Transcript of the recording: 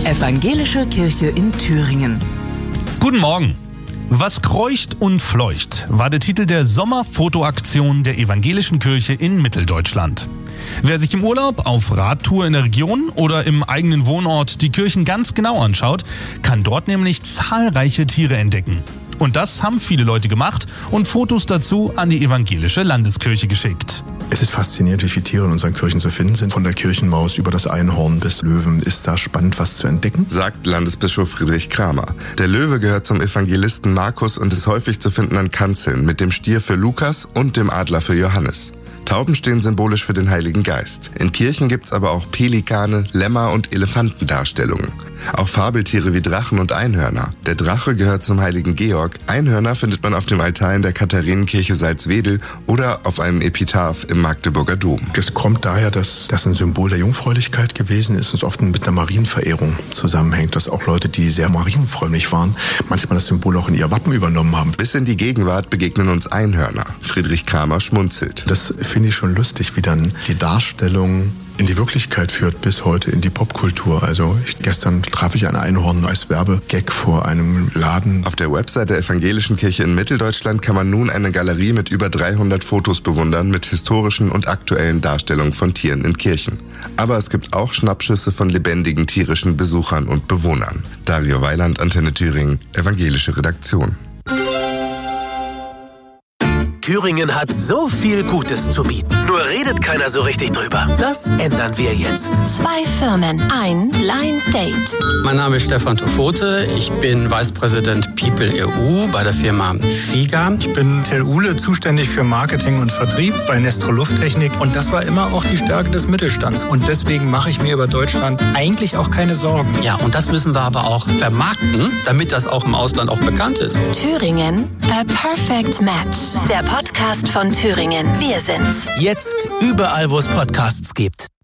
Evangelische Kirche in Thüringen. Guten Morgen. Was kreucht und fleucht war der Titel der Sommerfotoaktion der Evangelischen Kirche in Mitteldeutschland. Wer sich im Urlaub, auf Radtour in der Region oder im eigenen Wohnort die Kirchen ganz genau anschaut, kann dort nämlich zahlreiche Tiere entdecken. Und das haben viele Leute gemacht und Fotos dazu an die Evangelische Landeskirche geschickt. Es ist faszinierend, wie viele Tiere in unseren Kirchen zu finden sind. Von der Kirchenmaus über das Einhorn bis Löwen ist da spannend was zu entdecken, sagt Landesbischof Friedrich Kramer. Der Löwe gehört zum Evangelisten Markus und ist häufig zu finden an Kanzeln mit dem Stier für Lukas und dem Adler für Johannes. Tauben stehen symbolisch für den Heiligen Geist. In Kirchen gibt's aber auch Pelikane, Lämmer und Elefantendarstellungen. Auch Fabeltiere wie Drachen und Einhörner. Der Drache gehört zum Heiligen Georg. Einhörner findet man auf dem Altar in der Katharinenkirche Salzwedel oder auf einem Epitaph im Magdeburger Dom. Es kommt daher, dass das ein Symbol der Jungfräulichkeit gewesen ist und oft mit einer Marienverehrung zusammenhängt, dass auch Leute, die sehr marienfrömmig waren, manchmal das Symbol auch in ihr Wappen übernommen haben. Bis in die Gegenwart begegnen uns Einhörner. Friedrich Kramer schmunzelt. Das finde ich schon lustig, wie dann die Darstellung in die Wirklichkeit führt, bis heute in die Popkultur. Also gestern traf ich ein Einhorn als Werbegag vor einem Laden. Auf der Website der Evangelischen Kirche in Mitteldeutschland kann man nun eine Galerie mit über 300 Fotos bewundern mit historischen und aktuellen Darstellungen von Tieren in Kirchen. Aber es gibt auch Schnappschüsse von lebendigen tierischen Besuchern und Bewohnern. Dario Weiland, Antenne Thüringen, Evangelische Redaktion. Thüringen hat so viel Gutes zu bieten. Nur redet keiner so richtig drüber. Das ändern wir jetzt. 2 Firmen, ein Blind Date. Mein Name ist Stefan Tofote. Ich bin Vice President People EU bei der Firma FIGA. Ich bin Till Uhle, zuständig für Marketing und Vertrieb bei Nestro Lufttechnik. Und das war immer auch die Stärke des Mittelstands. Und deswegen mache ich mir über Deutschland eigentlich auch keine Sorgen. Ja, und das müssen wir aber auch vermarkten, damit das auch im Ausland auch bekannt ist. Thüringen, a perfect match. Der Podcast von Thüringen. Wir sind's. Jetzt überall, wo es Podcasts gibt.